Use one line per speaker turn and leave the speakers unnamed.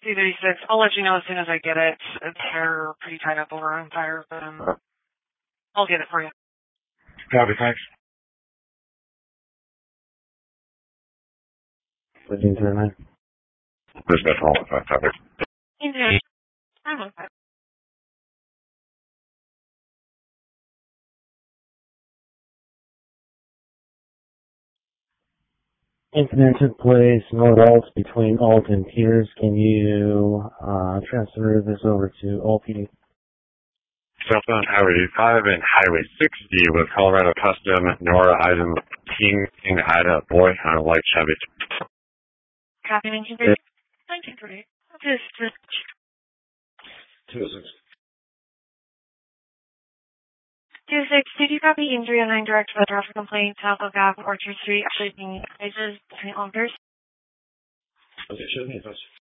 C36. I'll let you know as soon as I get it. They're pretty tied up over on fire, but I'll get it for you.
Copy, thanks.
1539.
Dispatch 115, copy.
Indeed. I'm okay.
Incident took place North Alt between Alt and Piers. Can you transfer this over to Alt PD?
Southbound Highway 5 and Highway 60 with Colorado Custom, Nora Item, King Ida, Boy on a light Chevy.
Copy 1930. 1930. Just
206.
26. Did you copy injury on 9 direct for traffic complaint, South of Gap, Orchard Street, actually being places between officers?
Okay, show me a